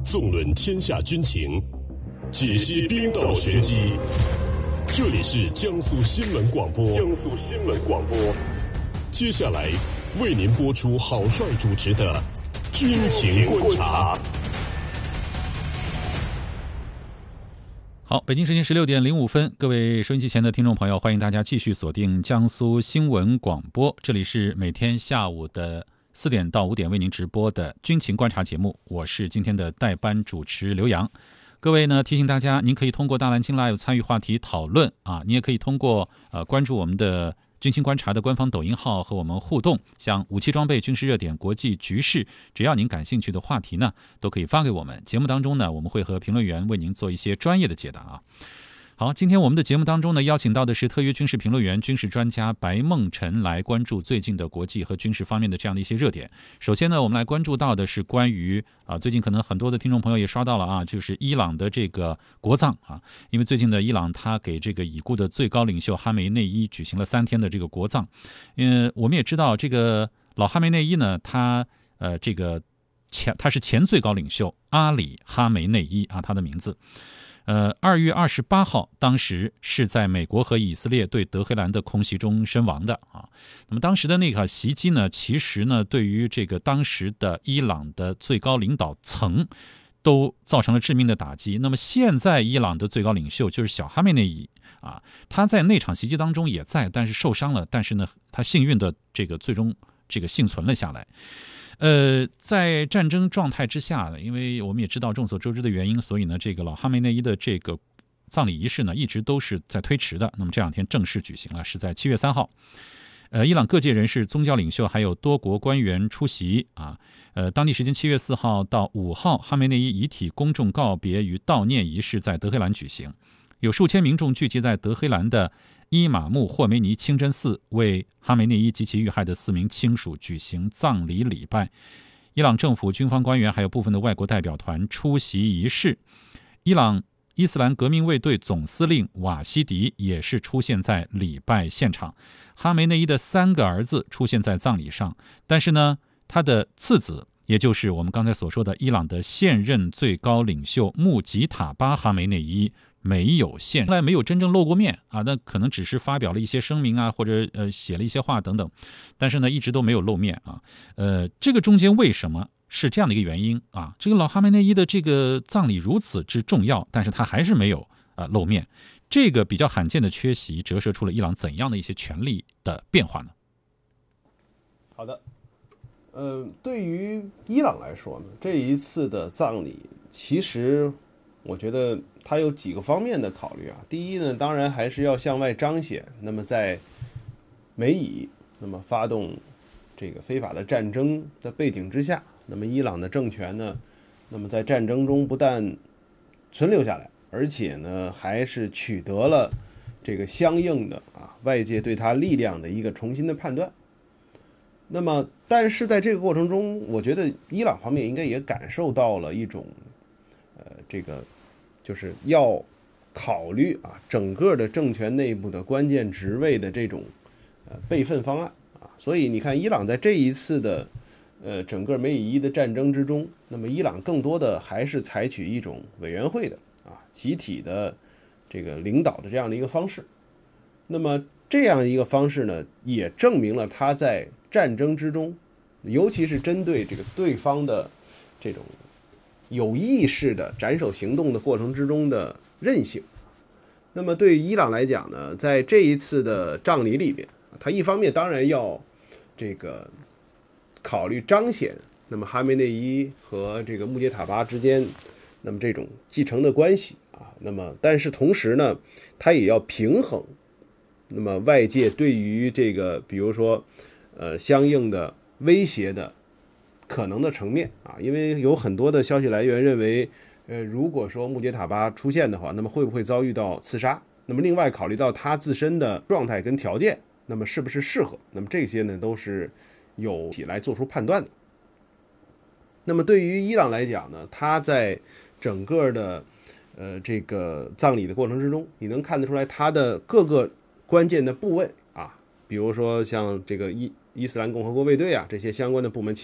纵论天下军情，解析兵道玄机。这里是江苏新闻广播。接下来为您播出郝帅主持的《军情观察》。 好，北京时间16点05分，各位收音机前的听众朋友，欢迎大家继续锁定江苏新闻广播，这里是每天下午的4点到5点为您直播的军情观察节目，我是今天的代班主持刘洋。各位呢，提醒大家，您可以通过大蓝鲸 Live 参与话题讨论啊，你也可以通过关注我们的军情观察的官方抖音号和我们互动，像武器装备、军事热点、国际局势，只要您感兴趣的话题呢，都可以发给我们。节目当中呢，我们会和评论员为您做一些专业的解答啊。好，今天我们的节目当中呢，邀请到的是特约军事评论员、军事专家白梦辰来关注最近的国际和军事方面的这样的一些热点。首先呢，我们来关注到的是关于最近可能很多的听众朋友也刷到了啊，就是伊朗的这个国葬啊，因为最近的伊朗他给这个已故的最高领袖哈梅内伊举行了3天的这个国葬。我们也知道这个老哈梅内伊呢，他是前最高领袖阿里哈梅内伊啊，他的名字。2月28号，当时是在美国和以色列对德黑兰的空袭中身亡的啊。那么当时的那个袭击呢，其实呢，对于这个当时的伊朗的最高领导层都造成了致命的打击。那么现在伊朗的最高领袖就是小哈梅内伊啊，他在那场袭击当中也在，但是受伤了，但是呢，他幸运的最终幸存了下来。在战争状态之下呢，因为我们也知道众所周知的原因，所以呢，这个老哈梅内伊的这个葬礼仪式呢，一直都是在推迟的。那么这2天正式举行了，是在7月3号。伊朗各界人士、宗教领袖还有多国官员出席啊。当地时间7月4号到5号，哈梅内伊遗体公众告别与悼念仪式在德黑兰举行，有数千民众聚集在德黑兰的伊玛目霍梅尼清真寺，为哈梅内伊及其遇害的4名亲属举行葬礼礼拜。伊朗政府、军方官员还有部分的外国代表团出席仪式。伊朗伊斯兰革命卫队总司令瓦西迪也是出现在礼拜现场。哈梅内伊的3个儿子出现在葬礼上，但是呢，他的次子，也就是我们刚才所说的伊朗的现任最高领袖穆吉塔巴哈梅内伊没有现，后来没有真正露过面啊，那可能只是发表了一些声明啊，或者写了一些话等等，但是呢，一直都没有露面啊。这个中间为什么是这样的一个原因啊？这个老哈梅内伊的这个葬礼如此之重要，但是他还是没有露面，这个比较罕见的缺席，折射出了伊朗怎样的一些权力的变化呢？ 好的，对于伊朗来说呢，这一次的葬礼其实我觉得它有几个方面的考虑啊。第一呢，当然还是要向外彰显，那么在美以那么发动这个非法的战争的背景之下，那么伊朗的政权呢，那么在战争中不但存留下来，而且呢还是取得了这个相应的外界对它力量的一个重新的判断。那么但是在这个过程中，我觉得伊朗方面应该也感受到了一种就是要考虑整个的政权内部的关键职位的这种备份方案所以你看伊朗在这一次的整个美以伊的战争之中，那么伊朗更多的还是采取一种委员会的集体的这个领导的这样的一个方式。那么这样一个方式呢，也证明了他在战争之中，尤其是针对这个对方的这种有意识的斩首行动的过程之中的韧性。那么对于伊朗来讲呢，在这一次的葬礼里边，他一方面当然要考虑彰显那么哈梅内伊和这个穆杰塔巴之间那么这种继承的关系那么但是同时呢，他也要平衡那么外界对于这个比如说相应的威胁的可能的层面因为有很多的消息来源认为如果说穆杰塔巴出现的话，那么会不会遭遇到刺杀？那么另外考虑到他自身的状态跟条件，那么是不是适合？那么这些呢都是有体来做出判断的。那么对于伊朗来讲呢，他在整个的这个葬礼的过程之中，你能看得出来他的各个关键的部位比如说像这个伊斯兰共和国卫队这些相关的部门